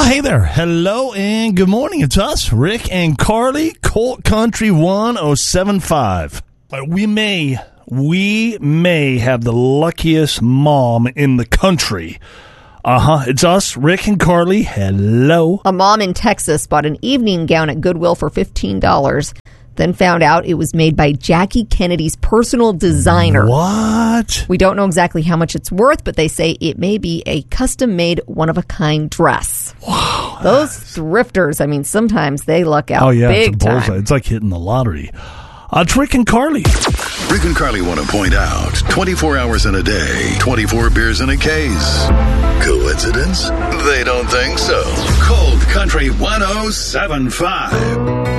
Hey there. Hello and good morning. It's us, Rick and Carly, Colt Country 1075. We may have the luckiest mom in the country. It's us, Rick and Carly. Hello. A mom in Texas bought an evening gown at Goodwill for $15, then found out it was made by Jackie Kennedy's personal designer. What? We don't know exactly how much it's worth, but they say it may be a custom-made, one-of-a-kind dress. Wow. Those thrifters, sometimes they luck out big it's a bullseye. time. It's like hitting the lottery. It's Rick and Carly. Rick and Carly want to point out, 24 hours in a day, 24 beers in a case. Coincidence? They don't think so. Cold Country 1075.